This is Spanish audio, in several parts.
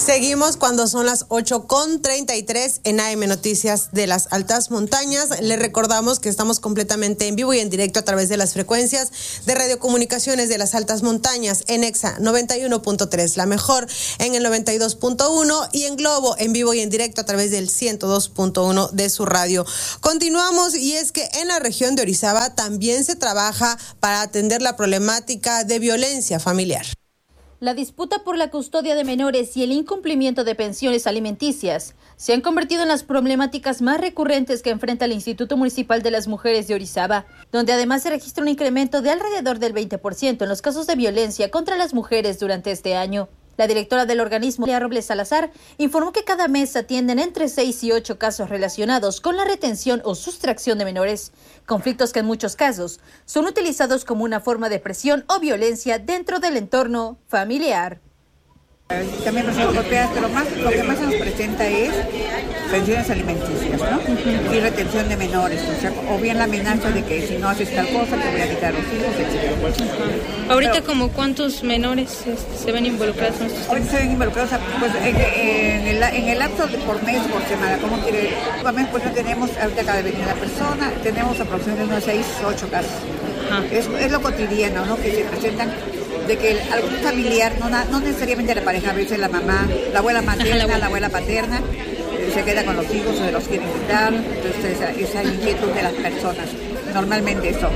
Seguimos cuando son las 8:33 en AM Noticias de las Altas Montañas. Les recordamos que estamos completamente en vivo y en directo a través de las frecuencias de radiocomunicaciones de las Altas Montañas en EXA 91.3, La Mejor en el 92.1 y en Globo en vivo y en directo a través del 102.1 de su radio. Continuamos, y es que en la región de Orizaba también se trabaja para atender la problemática de violencia familiar. La disputa por la custodia de menores y el incumplimiento de pensiones alimenticias se han convertido en las problemáticas más recurrentes que enfrenta el Instituto Municipal de las Mujeres de Orizaba, donde además se registra un incremento de alrededor del 20% en los casos de violencia contra las mujeres durante este año. La directora del organismo, Lea Robles Salazar, informó que cada mes atienden entre 6 y 8 casos relacionados con la retención o sustracción de menores, conflictos que en muchos casos son utilizados como una forma de presión o violencia dentro del entorno familiar. También personas golpeadas, pero lo que más nos presenta es pensiones alimenticias, ¿no? Y retención de menores, o bien la amenaza de que si no haces tal cosa te voy a quitar los hijos, etc. Ahorita, ¿como cuántos menores se ven involucrados en estos? Ahorita se ven involucrados pues, en el lapso de por mes, por semana, como quiere. Pues no tenemos ahorita cada vez una persona, tenemos aproximadamente unos 6 o 8 casos. Es lo cotidiano, ¿no? Que se presentan de que algún familiar, no necesariamente la pareja, a veces la mamá, la abuela materna, la abuela paterna, se queda con los hijos o se los quieren quitar. Entonces esa inquietud de las personas, normalmente eso.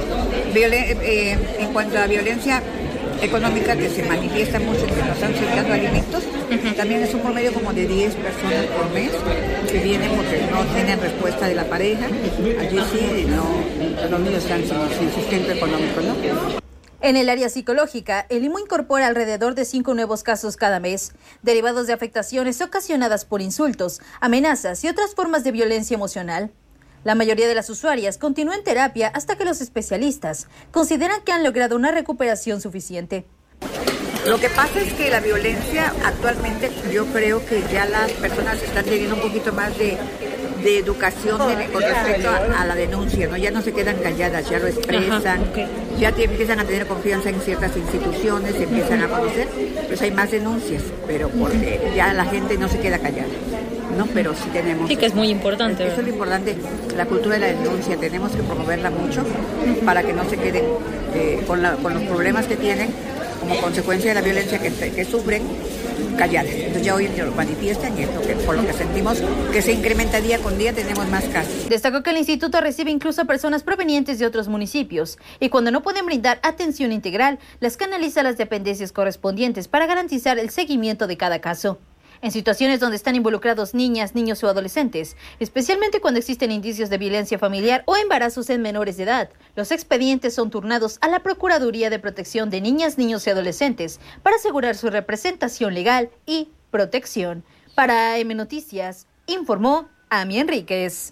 En cuanto a violencia económica, que se manifiesta mucho, que nos están solicitando alimentos, también es un promedio como de 10 personas por mes que vienen porque no tienen respuesta de la pareja. Allí sí, los niños están sin sustento económico, ¿no? En el área psicológica, el IMU incorpora alrededor de 5 nuevos casos cada mes, derivados de afectaciones ocasionadas por insultos, amenazas y otras formas de violencia emocional. La mayoría de las usuarias continúa en terapia hasta que los especialistas consideran que han logrado una recuperación suficiente. Lo que pasa es que la violencia actualmente, yo creo que ya las personas están teniendo un poquito más de educación con respecto a la denuncia, ¿no? Ya no se quedan calladas, ya lo expresan, ya empiezan a tener confianza en ciertas instituciones, se empiezan a conocer, pues hay más denuncias, pero porque ya la gente no se queda callada, ¿no? Pero sí tenemos... Sí, que es muy importante. Eso es lo importante, la cultura de la denuncia, tenemos que promoverla mucho para que no se queden con los problemas que tienen como consecuencia de la violencia que sufren, calladas. Entonces ya hoy en día lo manifiestan, y esto que por lo que sentimos que se incrementa día con día, tenemos más casos. Destacó que el instituto recibe incluso a personas provenientes de otros municipios y cuando no pueden brindar atención integral, las canaliza a las dependencias correspondientes para garantizar el seguimiento de cada caso. En situaciones donde están involucrados niñas, niños o adolescentes, especialmente cuando existen indicios de violencia familiar o embarazos en menores de edad, los expedientes son turnados a la Procuraduría de Protección de Niñas, Niños y Adolescentes para asegurar su representación legal y protección. Para AM Noticias, informó Ami Enríquez.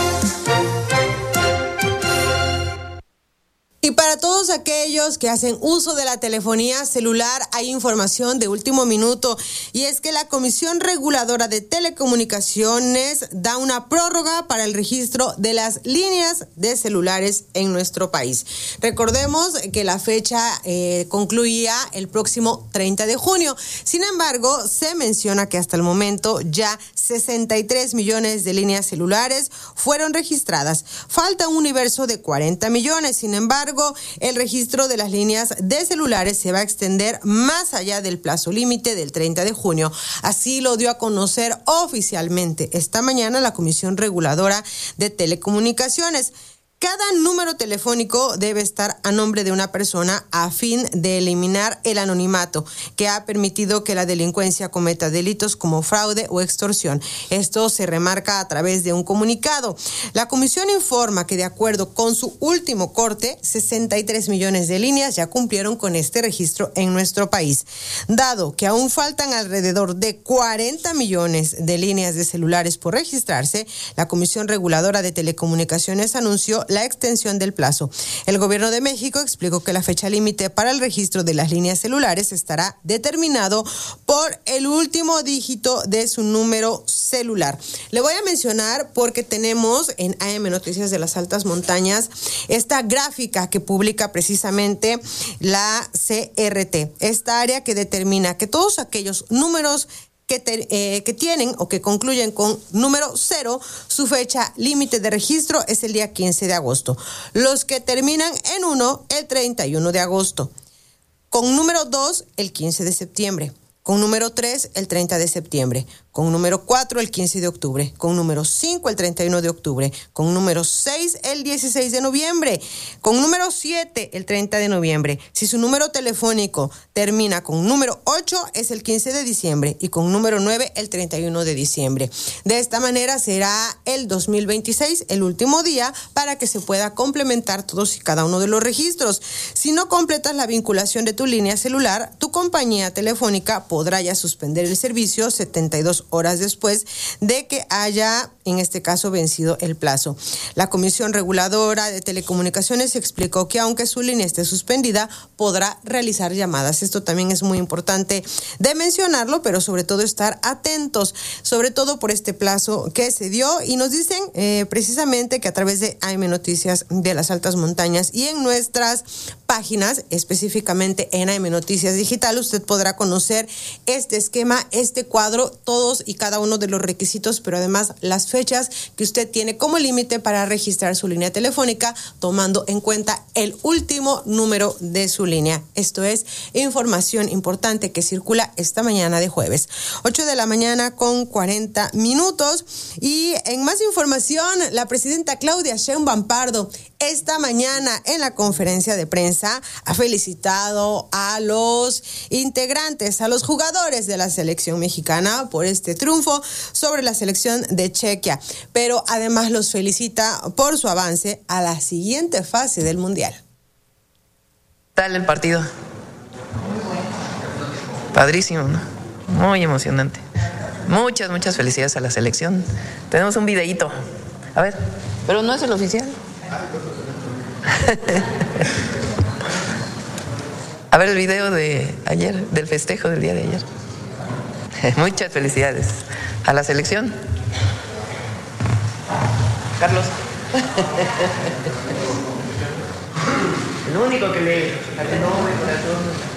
Y para todos aquellos que hacen uso de la telefonía celular, hay información de último minuto, y es que la Comisión Reguladora de Telecomunicaciones da una prórroga para el registro de las líneas de celulares en nuestro país. Recordemos que la fecha concluía el próximo 30 de junio. Sin embargo, se menciona que hasta el momento ya 63 millones de líneas celulares fueron registradas. Falta un universo de 40 millones. Sin embargo, el registro de las líneas de celulares se va a extender más allá del plazo límite del 30 de junio. Así lo dio a conocer oficialmente esta mañana la Comisión Reguladora de Telecomunicaciones. Cada número telefónico debe estar a nombre de una persona a fin de eliminar el anonimato que ha permitido que la delincuencia cometa delitos como fraude o extorsión. Esto se remarca a través de un comunicado. La comisión informa que de acuerdo con su último corte, 63 millones de líneas ya cumplieron con este registro en nuestro país. Dado que aún faltan alrededor de 40 millones de líneas de celulares por registrarse, la Comisión Reguladora de Telecomunicaciones anunció la extensión del plazo. El gobierno de México explicó que la fecha límite para el registro de las líneas celulares estará determinado por el último dígito de su número celular. Le voy a mencionar porque tenemos en AM Noticias de las Altas Montañas esta gráfica que publica precisamente la CRT, esta área que determina que todos aquellos números que tienen o que concluyen con número 0, su fecha límite de registro es el día 15 de agosto. Los que terminan en 1, el 31 de agosto. Con número 2, el 15 de septiembre. Con número 3, el 30 de septiembre. Con número 4, el 15 de octubre. Con número 5, el 31 de octubre. Con número 6, el 16 de noviembre. Con número 7, el 30 de noviembre. Si su número telefónico termina con número 8, es el 15 de diciembre. Y con número 9, el 31 de diciembre. De esta manera será el 2026 el último día para que se pueda complementar todos y cada uno de los registros. Si no completas la vinculación de tu línea celular, tu compañía telefónica podrá ya suspender el servicio 72 horas después de que haya, en este caso, vencido el plazo. La Comisión Reguladora de Telecomunicaciones explicó que aunque su línea esté suspendida, podrá realizar llamadas. Esto también es muy importante de mencionarlo, pero sobre todo estar atentos, sobre todo por este plazo que se dio. Y nos dicen precisamente que a través de AM Noticias de las Altas Montañas y en nuestras páginas, específicamente en AM Noticias Digital, usted podrá conocer este esquema, este cuadro, todos y cada uno de los requisitos, pero además las fechas que usted tiene como límite para registrar su línea telefónica, tomando en cuenta el último número de su línea. Esto es información importante que circula esta mañana de jueves. 8 de la mañana con 40 minutos. Y en más información, la presidenta Claudia Sheinbaum Pardo esta mañana en la conferencia de prensa ha felicitado a los integrantes, a los jugadores de la selección mexicana por este triunfo sobre la selección de Chequia, pero además los felicita por su avance a la siguiente fase del Mundial. ¿Qué tal el partido? Padrísimo, ¿no? Muy emocionante. Muchas felicidades a la selección. Tenemos un videíto. A ver, pero no es el oficial. A ver el video de ayer, del festejo del día de ayer. Muchas felicidades a la selección. Carlos. El único que le atenó de corazón.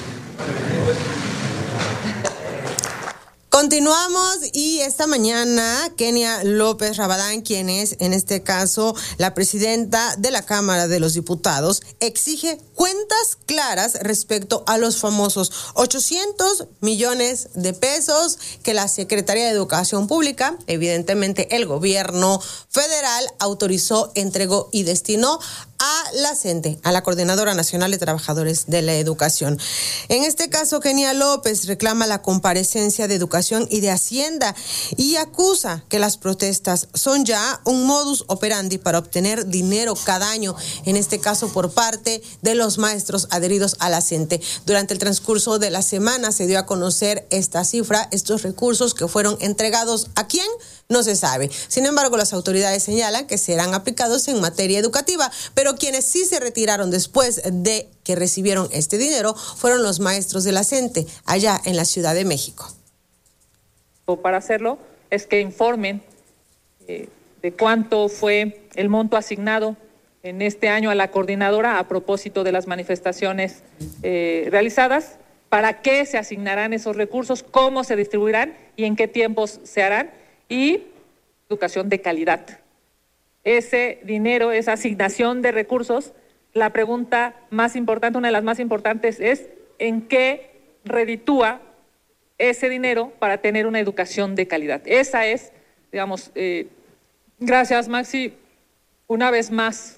Continuamos y esta mañana Kenia López Rabadán, quien es en este caso la presidenta de la Cámara de los Diputados, exige cuentas claras respecto a los famosos 800 millones de pesos que la Secretaría de Educación Pública, evidentemente el gobierno federal, autorizó, entregó y destinó a la CENTE, a la Coordinadora Nacional de Trabajadores de la Educación. En este caso, Kenia López reclama la comparecencia de Educación y de Hacienda y acusa que las protestas son ya un modus operandi para obtener dinero cada año, en este caso por parte de los maestros adheridos a la CENTE. Durante el transcurso de la semana se dio a conocer esta cifra, estos recursos que fueron entregados ¿a quién? No se sabe. Sin embargo, las autoridades señalan que serán aplicados en materia educativa, pero quienes sí se retiraron después de que recibieron este dinero fueron los maestros de la CENTE, allá en la Ciudad de México. Para hacerlo es que informen de cuánto fue el monto asignado en este año a la coordinadora a propósito de las manifestaciones realizadas, para qué se asignarán esos recursos, cómo se distribuirán y en qué tiempos se harán, y educación de calidad. Ese dinero, esa asignación de recursos, la pregunta más importante, una de las más importantes, es ¿en qué reditúa ese dinero para tener una educación de calidad? Esa es, digamos, gracias Maxi, una vez más,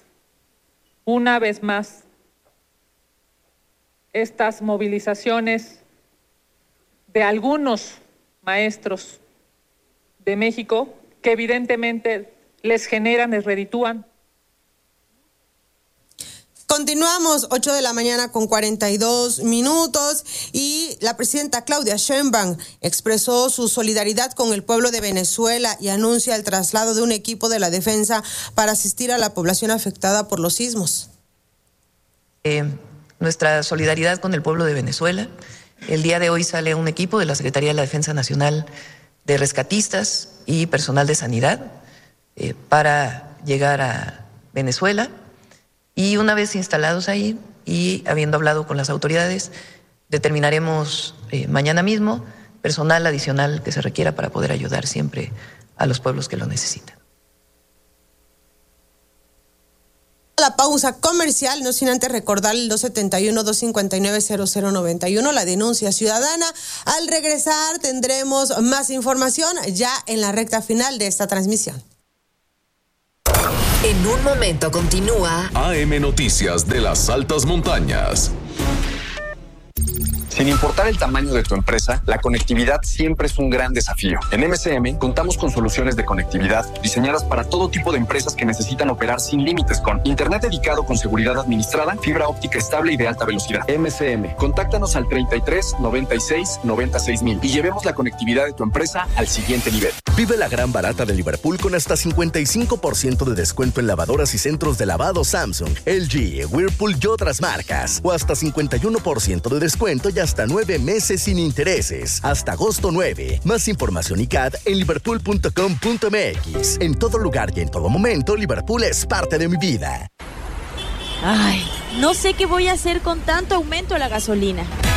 estas movilizaciones de algunos maestros de México que evidentemente les generan, les reditúan. Continuamos, 8 de la mañana con 42 minutos y la presidenta Claudia Sheinbaum expresó su solidaridad con el pueblo de Venezuela y anuncia el traslado de un equipo de la defensa para asistir a la población afectada por los sismos. Nuestra solidaridad con el pueblo de Venezuela. El día de hoy sale un equipo de la Secretaría de la Defensa Nacional de rescatistas y personal de sanidad para llegar a Venezuela, y una vez instalados ahí y habiendo hablado con las autoridades, determinaremos mañana mismo personal adicional que se requiera para poder ayudar siempre a los pueblos que lo necesitan. La pausa comercial, no sin antes recordar el 271-259-0091, la denuncia ciudadana. Al regresar tendremos más información ya en la recta final de esta transmisión. En un momento continúa AM Noticias de las Altas Montañas. Sin importar el tamaño de tu empresa, la conectividad siempre es un gran desafío. En MCM contamos con soluciones de conectividad diseñadas para todo tipo de empresas que necesitan operar sin límites, con internet dedicado con seguridad administrada, fibra óptica estable y de alta velocidad. MCM, contáctanos al 33 96 96 000 y llevemos la conectividad de tu empresa al siguiente nivel. Vive la gran barata de Liverpool con hasta 55% de descuento en lavadoras y centros de lavado Samsung, LG, Whirlpool y otras marcas. O hasta 51% de descuento y hasta 9 meses sin intereses. Hasta agosto 9. Más información y CAD en liverpool.com.mx. En todo lugar y en todo momento, Liverpool es parte de mi vida. Ay, no sé qué voy a hacer con tanto aumento a la gasolina.